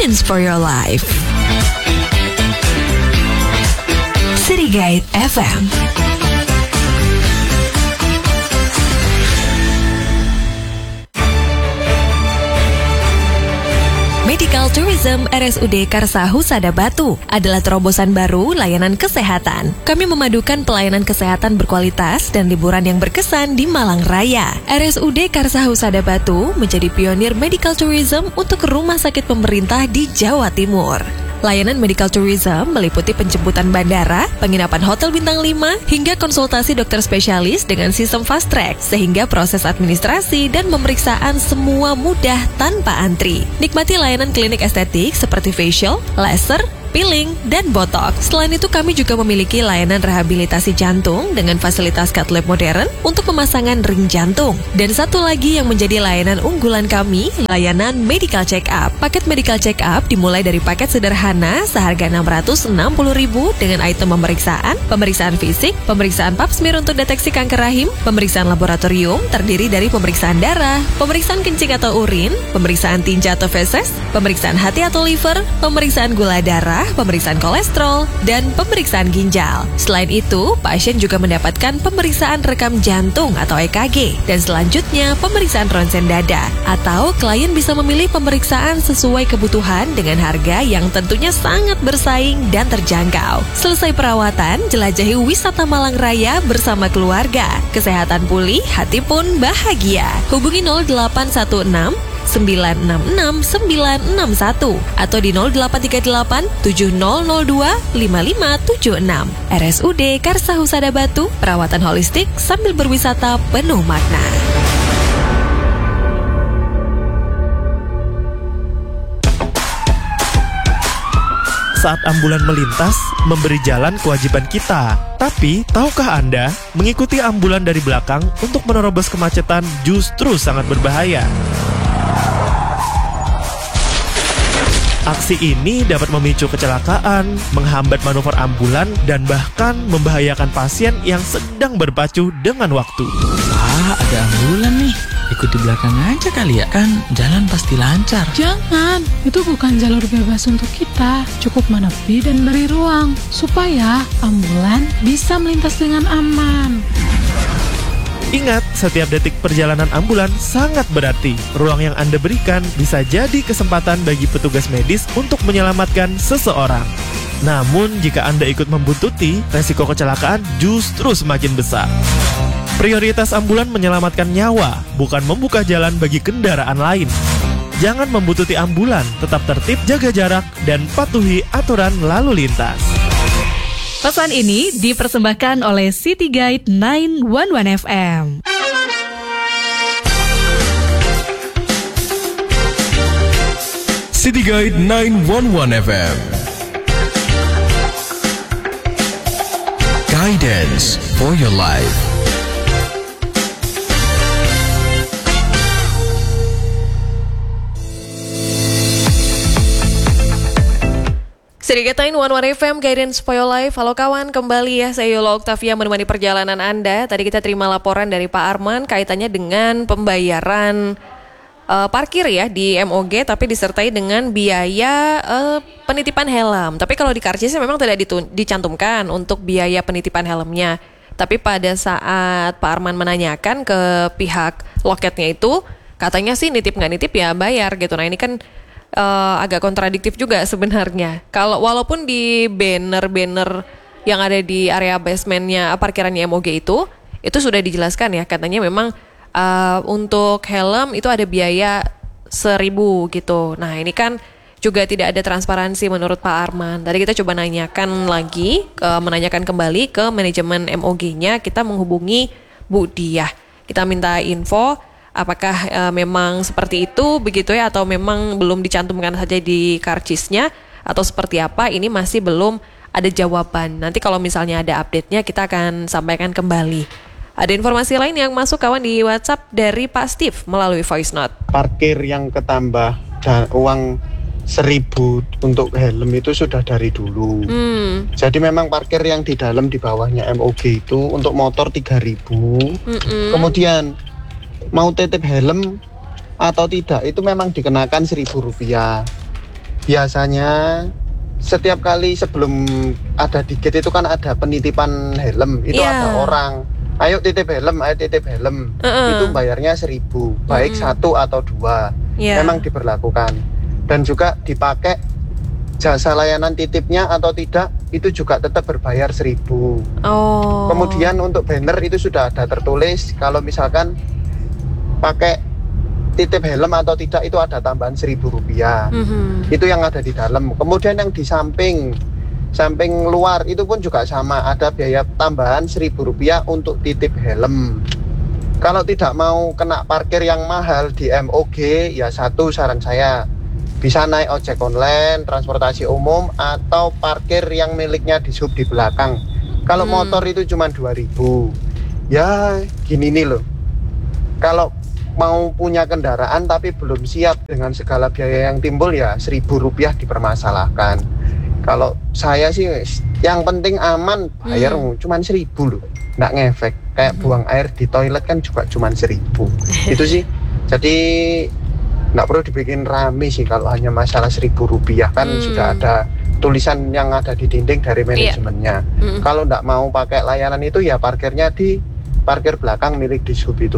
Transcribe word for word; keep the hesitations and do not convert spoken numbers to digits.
Guidance for your life. City Guide F M. Medical Tourism R S U D Karsa Husada Batu adalah terobosan baru layanan kesehatan. Kami memadukan pelayanan kesehatan berkualitas dan liburan yang berkesan di Malang Raya. R S U D Karsa Husada Batu menjadi pionir medical tourism untuk rumah sakit pemerintah di Jawa Timur. Layanan medical tourism meliputi penjemputan bandara, penginapan hotel bintang lima, hingga konsultasi dokter spesialis dengan sistem fast track, sehingga proses administrasi dan pemeriksaan semua mudah tanpa antri. Nikmati layanan klinik estetik seperti facial, laser, peeling, dan botox. Selain itu, kami juga memiliki layanan rehabilitasi jantung dengan fasilitas cath lab modern untuk pemasangan ring jantung. Dan satu lagi yang menjadi layanan unggulan kami, layanan medical check up. Paket medical check up dimulai dari paket sederhana seharga enam ratus enam puluh ribu rupiah dengan item pemeriksaan, pemeriksaan fisik, pemeriksaan pap smear untuk deteksi kanker rahim, pemeriksaan laboratorium terdiri dari pemeriksaan darah, pemeriksaan kencing atau urin, pemeriksaan tinja atau feses, pemeriksaan hati atau liver, pemeriksaan gula darah, pemeriksaan kolesterol, dan pemeriksaan ginjal. Selain itu, pasien juga mendapatkan pemeriksaan rekam jantung atau E K G, dan selanjutnya pemeriksaan ronsen dada. Atau klien bisa memilih pemeriksaan sesuai kebutuhan dengan harga yang tentunya sangat bersaing dan terjangkau. Selesai perawatan, jelajahi wisata Malang Raya bersama keluarga. Kesehatan pulih, hati pun bahagia. Hubungi nol delapan satu enam sembilan enam enam sembilan enam satu atau di nol delapan tiga delapan tujuh nol nol dua lima lima tujuh enam. R S U D Karsa Husada Batu, perawatan holistik sambil berwisata penuh makna. Saat ambulan melintas, memberi jalan kewajiban kita. Tapi, tahukah Anda, mengikuti ambulan dari belakang untuk menerobos kemacetan justru sangat berbahaya. Aksi ini dapat memicu kecelakaan, menghambat manuver ambulan, dan bahkan membahayakan pasien yang sedang berpacu dengan waktu. Ah, ada ambulan nih. Ikut di belakang aja kali ya, kan jalan pasti lancar. Jangan, itu bukan jalur bebas untuk kita. Cukup menepi dan beri ruang, supaya ambulan bisa melintas dengan aman. Ingat, setiap detik perjalanan ambulan sangat berarti. Ruang yang Anda berikan bisa jadi kesempatan bagi petugas medis untuk menyelamatkan seseorang. Namun, jika Anda ikut membuntuti, resiko kecelakaan justru semakin besar. Prioritas ambulan menyelamatkan nyawa, bukan membuka jalan bagi kendaraan lain. Jangan membuntuti ambulan, tetap tertib, jaga jarak, dan patuhi aturan lalu lintas. Pesan ini dipersembahkan oleh City Guide sembilan satu satu F M. City Guide sembilan satu satu F M. Guidance for your life. Sedikit Tain One One F M, Guidance for Your Life. Halo kawan, kembali ya, saya Yola Octavia menemani perjalanan Anda. Tadi kita terima laporan dari Pak Arman kaitannya dengan pembayaran uh, parkir ya di M O G, tapi disertai dengan biaya uh, penitipan helm. Tapi kalau di karcisnya memang tidak ditun- dicantumkan untuk biaya penitipan helmnya. Tapi pada saat Pak Arman menanyakan ke pihak loketnya itu, katanya sih nitip nggak nitip ya bayar gitu. Nah ini kan Uh, agak kontradiktif juga sebenarnya. Kalau walaupun di banner-banner yang ada di area basementnya parkirannya M O G itu, itu sudah dijelaskan ya, katanya memang uh, untuk helm itu ada biaya seribu gitu. Nah ini kan juga tidak ada transparansi menurut Pak Arman. Tadi kita coba nanyakan lagi, uh, menanyakan kembali ke manajemen M O G-nya, kita menghubungi Bu Diah. Kita minta info. Apakah e, memang seperti itu begitu ya, atau memang belum dicantumkan saja di karcisnya, atau seperti apa, ini masih belum ada jawaban. Nanti kalau misalnya ada update-nya kita akan sampaikan kembali. Ada informasi lain yang masuk kawan di WhatsApp dari Pak Steve melalui voice note. Parkir yang ketambah dan uang seribu untuk helm itu sudah dari dulu. Hmm. Jadi memang parkir yang di dalam di bawahnya M O G itu untuk motor tiga ribu. Mm-mm. Kemudian mau titip helm atau tidak itu memang dikenakan seribu rupiah. biasanya setiap kali sebelum ada di gate itu kan ada penitipan helm. Itu Iya. ada orang, ayo titip helm, ayo titip helm. Uh-uh. Itu bayarnya seribu, baik Mm-mm. satu atau dua. Iya. Memang diberlakukan. Dan juga dipakai jasa layanan titipnya atau tidak, itu juga tetap berbayar seribu. Oh. Kemudian untuk banner itu sudah ada tertulis, kalau misalkan pakai titip helm atau tidak itu ada tambahan seribu rupiah. Mhm. Itu yang ada di dalam. Kemudian yang di samping samping luar itu pun juga sama, ada biaya tambahan seribu rupiah untuk titip helm. Kalau tidak mau kena parkir yang mahal di M O G, ya satu saran saya, bisa naik ojek online, transportasi umum, atau parkir yang miliknya di sub di belakang. Kalau Hmm. motor itu cuma dua ribu. Ya gini nih loh, kalau mau punya kendaraan tapi belum siap dengan segala biaya yang timbul, ya seribu rupiah dipermasalahkan. Kalau saya sih yang penting aman, bayar Hmm. cuman seribu loh, nggak ngefek. Kayak Hmm. buang air di toilet kan juga cuman seribu. Itu sih. Jadi nggak perlu dibikin rame sih kalau hanya masalah seribu rupiah, kan Hmm. sudah ada tulisan yang ada di dinding dari manajemennya. Mm-mm. Kalau nggak mau pakai layanan itu, ya parkirnya di parkir belakang milik Dishub itu.